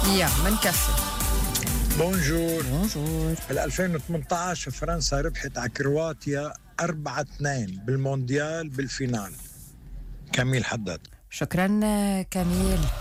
يا منكفي. بونجور. بونجور. 2018 فرنسا ربحت على كرواتيا 4-2 بالمونديال بالفينال. كميل حدد. شكرا كميل.